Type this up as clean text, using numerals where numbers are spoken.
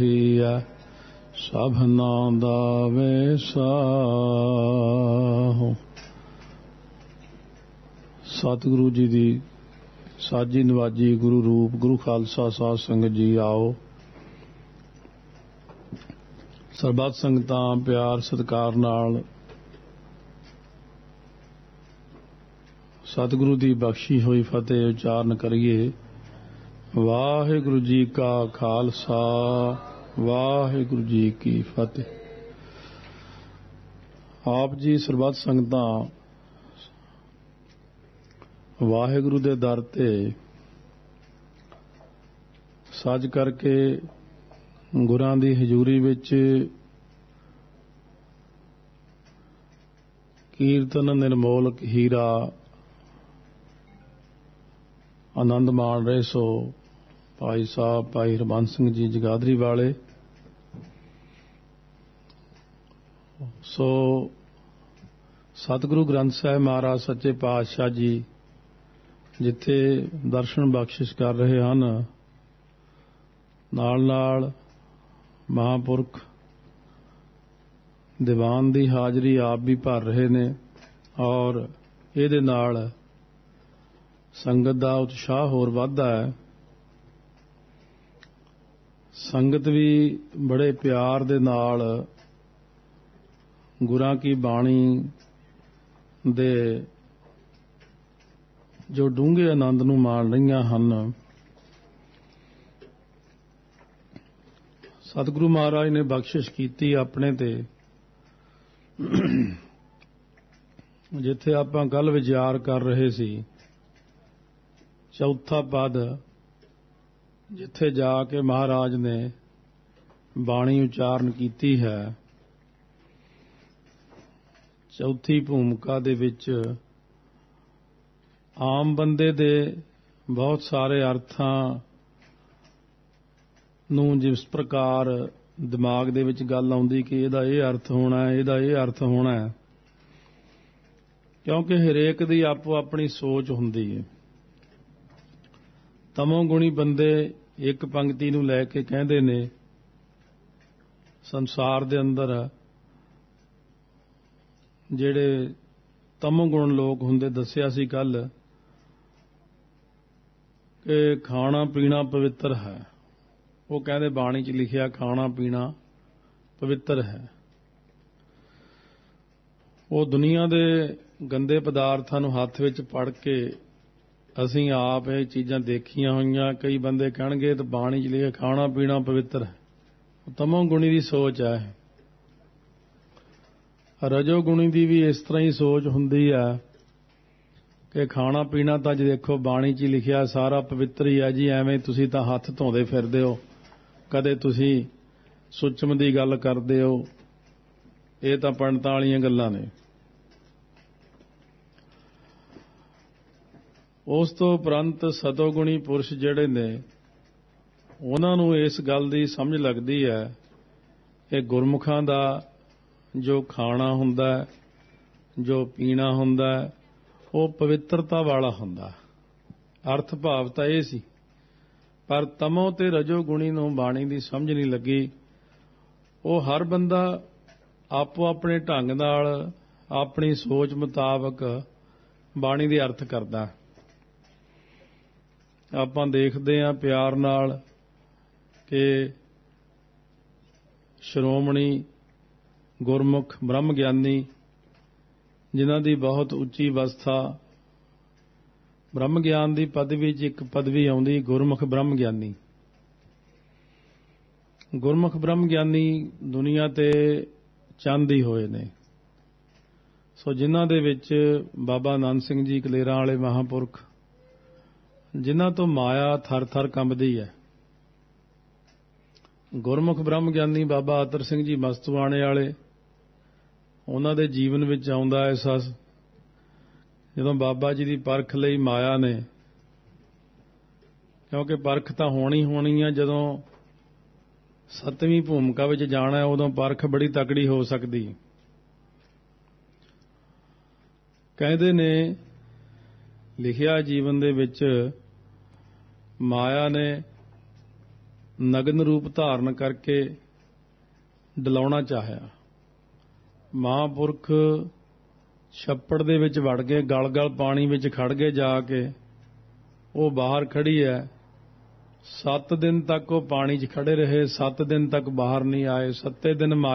ਹੈ ਸਭਨਾ ਦਾ ਵੈਸਾਹੋ। ਸਤਿਗੁਰੂ ਜੀ ਦੀ ਸਾਜੀ ਨਵਾਜੀ ਗੁਰੂ ਰੂਪ ਗੁਰੂ ਖਾਲਸਾ ਸਾਧ ਸੰਗਤ ਜੀ ਆਓ। ਸਰਬੱਤ ਸੰਗਤਾਂ ਪਿਆਰ ਸਤਿਕਾਰ ਨਾਲ ਸਤਿਗੁਰੂ ਦੀ ਬਖਸ਼ੀ ਹੋਈ ਫਤਿਹ ਉਚਾਰਨ ਕਰੀਏ। ਵਾਹਿਗੁਰੂ ਜੀ ਕਾ ਖਾਲਸਾ ਵਾਹਿਗੁਰੂ ਜੀ ਕੀ ਫਤਿਹ। ਆਪ ਜੀ ਸਰਬੱਤ ਸੰਗਤਾਂ ਵਾਹਿਗੁਰੂ ਦੇ ਦਰ ਤੇ ਸੱਜ ਕਰਕੇ ਗੁਰਾਂ ਦੀ ਹਜ਼ੂਰੀ ਵਿੱਚ ਕੀਰਤਨ ਨਿਰਮੋਲਕ ਹੀਰਾ ਆਨੰਦ ਮਾਣ ਰਹੇ ਸੋ। ਭਾਈ ਸਾਹਿਬ ਭਾਈ ਹਰਬੰਸ ਸਿੰਘ ਜੀ ਜਗਾਦਰੀ ਵਾਲੇ ਸੋ ਸਤਿਗੁਰੂ ਗ੍ਰੰਥ ਸਾਹਿਬ ਮਹਾਰਾਜ ਸੱਚੇ ਪਾਤਸ਼ਾਹ ਜੀ ਜਿੱਥੇ ਦਰਸ਼ਨ ਬਖਸ਼ਿਸ਼ ਕਰ ਰਹੇ ਹਨ, ਨਾਲ ਨਾਲ ਮਹਾਂਪੁਰਖ ਦੀਵਾਨ ਦੀ ਹਾਜ਼ਰੀ ਆਪ ਵੀ ਭਰ ਰਹੇ ਨੇ ਔਰ ਇਹਦੇ ਨਾਲ ਸੰਗਤ ਦਾ ਉਤਸ਼ਾਹ ਹੋਰ ਵੱਧਦਾ ਹੈ। ਸੰਗਤ ਵੀ ਬੜੇ ਪਿਆਰ ਦੇ ਨਾਲ ਗੁਰਾਂ ਕੀ ਬਾਣੀ ਦੇ ਜੋ ਡੂੰਘੇ ਆਨੰਦ ਨੂੰ ਮਾਣ ਰਹੀਆਂ ਹਨ। ਸਤਿਗੁਰੂ ਮਹਾਰਾਜ ਨੇ ਬਖਸ਼ਿਸ਼ ਕੀਤੀ ਆਪਣੇ ਤੇ। ਜਿੱਥੇ ਆਪਾਂ ਕੱਲ ਵਿਚਾਰ ਕਰ ਰਹੇ ਸੀ, ਚੌਥਾ ਪਦ ਜਿੱਥੇ ਜਾ ਕੇ ਮਹਾਰਾਜ ਨੇ ਬਾਣੀ ਉਚਾਰਨ ਕੀਤੀ ਹੈ, ਚੌਥੀ ਭੂਮਿਕਾ ਦੇ ਵਿੱਚ ਆਮ ਬੰਦੇ ਦੇ ਬਹੁਤ ਸਾਰੇ ਅਰਥਾਂ ਨੂੰ ਜਿਸ ਪ੍ਰਕਾਰ ਦਿਮਾਗ ਦੇ ਵਿੱਚ ਗੱਲ ਆਉਂਦੀ ਕਿ ਇਹਦਾ ਇਹ ਅਰਥ ਹੋਣਾ ਹੈ, ਇਹਦਾ ਇਹ ਅਰਥ ਹੋਣਾ ਹੈ, ਕਿਉਂਕਿ ਹਰੇਕ ਦੀ ਆਪੋ ਆਪਣੀ ਸੋਚ ਹੁੰਦੀ ਹੈ। ਤਮੋ ਗੁਣੀ ਬੰਦੇ ਇੱਕ ਪੰਕਤੀ ਨੂੰ ਲੈ ਕੇ ਕਹਿੰਦੇ ਨੇ ਸੰਸਾਰ ਦੇ ਅੰਦਰ ਜਿਹੜੇ ਤਮੋ ਗੁਣ ਲੋਕ ਹੁੰਦੇ, ਦੱਸਿਆ ਸੀ ਕੱਲ ਕਿ ਖਾਣਾ ਪੀਣਾ ਪਵਿੱਤਰ ਹੈ। ਉਹ ਕਹਿੰਦੇ ਬਾਣੀ 'ਚ ਲਿਖਿਆ ਖਾਣਾ ਪੀਣਾ ਪਵਿੱਤਰ ਹੈ। ਉਹ ਦੁਨੀਆ ਦੇ ਗੰਦੇ ਪਦਾਰਥਾਂ ਨੂੰ ਹੱਥ ਵਿੱਚ ਫੜ ਕੇ ਅਸੀਂ ਆਪ ਇਹ ਚੀਜ਼ਾਂ ਦੇਖੀਆਂ ਹੋਈਆਂ। ਕਈ ਬੰਦੇ ਕਹਿਣਗੇ ਤਾਂ ਬਾਣੀ 'ਚ ਲਿਖਿਆ ਖਾਣਾ ਪੀਣਾ ਪਵਿੱਤਰ ਹੈ। ਤਮੋ ਗੁਣੀ ਦੀ ਸੋਚ ਹੈ। ਰਜੋ ਗੁਣੀ ਦੀ ਵੀ ਇਸ ਤਰ੍ਹਾਂ ਹੀ ਸੋਚ ਹੁੰਦੀ ਹੈ ਕਿ ਖਾਣਾ ਪੀਣਾ ਤਾਂ ਜੇ ਦੇਖੋ ਬਾਣੀ 'ਚ ਲਿਖਿਆ ਸਾਰਾ ਪਵਿੱਤਰ ਹੀ ਹੈ ਜੀ, ਐਵੇਂ ਤੁਸੀਂ ਤਾਂ ਹੱਥ ਧੋਂਦੇ ਫਿਰਦੇ ਹੋ, ਕਦੇ ਤੁਸੀਂ ਸੁੱਚਮ ਦੀ ਗੱਲ ਕਰਦੇ ਹੋ, ਇਹ ਤਾਂ ਪੰਡਤਾਂ ਵਾਲੀਆਂ ਗੱਲਾਂ ਨੇ। ਉਸ ਤੋਂ ਉਪਰੰਤ ਸਤੋਗੁਣੀ ਪੁਰਸ਼ ਜਿਹੜੇ ਨੇ ਉਹਨਾਂ ਨੂੰ ਇਸ ਗੱਲ ਦੀ ਸਮਝ ਲੱਗਦੀ ਹੈ ਕਿ ਗੁਰਮੁਖਾਂ ਦਾ ਜੋ ਖਾਣਾ ਹੁੰਦਾ, ਜੋ ਪੀਣਾ ਹੁੰਦਾ, ਉਹ ਪਵਿੱਤਰਤਾ ਵਾਲਾ ਹੁੰਦਾ। ਅਰਥ ਭਾਵ ਤਾਂ ਇਹ ਸੀ, ਪਰ ਤਮੋ ਤੇ ਰਜੋ ਗੁਣੀ ਨੂੰ ਬਾਣੀ ਦੀ ਸਮਝ ਨਹੀਂ ਲੱਗੀ। ਉਹ ਹਰ ਬੰਦਾ ਆਪੋ ਆਪਣੇ ਢੰਗ ਨਾਲ ਆਪਣੀ ਸੋਚ ਮੁਤਾਬਕ ਬਾਣੀ ਦੇ ਅਰਥ ਕਰਦਾ। ਆਪਾਂ ਦੇਖਦੇ ਹਾਂ ਪਿਆਰ ਨਾਲ ਕਿ ਸ਼੍ਰੋਮਣੀ ਗੁਰਮੁਖ ਬ੍ਰਹਮ ਗਿਆਨੀ ਜਿਨ੍ਹਾਂ ਦੀ ਬਹੁਤ ਉੱਚੀ ਅਵਸਥਾ, ਬ੍ਰਹਮ ਗਿਆਨ ਦੀ ਪਦਵੀ 'ਚ ਇੱਕ ਪਦਵੀ ਆਉਂਦੀ ਗੁਰਮੁਖ ਬ੍ਰਹਮ ਗਿਆਨੀ। ਗੁਰਮੁਖ ਬ੍ਰਹਮ ਗਿਆਨੀ ਦੁਨੀਆ ਤੇ ਚੰਦ ਹੀ ਹੋਏ ਨੇ। ਸੋ ਜਿਨ੍ਹਾਂ ਦੇ ਵਿੱਚ ਬਾਬਾ ਆਨੰਦ ਸਿੰਘ ਜੀ ਕਲੇਰਾਂ ਵਾਲੇ ਮਹਾਂਪੁਰਖ, ਜਿਨ੍ਹਾਂ ਤੋਂ ਮਾਇਆ ਥਰ ਥਰ ਕੰਬਦੀ ਹੈ। ਗੁਰਮੁਖ ਬ੍ਰਹਮ ਗਿਆਨੀ ਬਾਬਾ ਅਤਰ ਸਿੰਘ ਜੀ ਮਸਤੂਆਣੇ ਵਾਲੇ, ਉਹਨਾਂ ਦੇ ਜੀਵਨ ਵਿੱਚ ਆਉਂਦਾ ਅਹਿਸਾਸ ਜਦੋਂ ਬਾਬਾ ਜੀ ਦੀ ਪਰਖ ਲਈ ਮਾਇਆ ਨੇ, ਕਿਉਂਕਿ ਪਰਖ ਤਾਂ ਹੋਣੀ ਹੈ, ਜਦੋਂ ਸੱਤਵੀਂ ਭੂਮਿਕਾ ਵਿੱਚ ਜਾਣਾ ਉਦੋਂ ਪਰਖ ਬੜੀ ਤਕੜੀ ਹੋ ਸਕਦੀ। ਕਹਿੰਦੇ ਨੇ ਲਿਖਿਆ ਜੀਵਨ ਦੇ ਵਿੱਚ ਮਾਇਆ ਨੇ ਨਗਨ ਰੂਪ ਧਾਰਨ ਕਰਕੇ ਡਲਾਉਣਾ ਚਾਹਿਆ। ਮਹਾਂਪੁਰਖ ਛੱਪੜ ਦੇ ਵਿੱਚ ਵੜ ਕੇ ਗਲ ਪਾਣੀ ਵਿੱਚ ਖੜ ਗਏ ਜਾ ਕੇ। ਉਹ ਬਾਹਰ ਖੜੀ ਹੈ। 7 ਦਿਨ ਤੱਕ ਉਹ ਪਾਣੀ 'ਚ ਖੜੇ ਰਹੇ, 7 ਦਿਨ ਤੱਕ ਬਾਹਰ ਨਹੀਂ ਆਏ। 7ਵੇਂ ਦਿਨ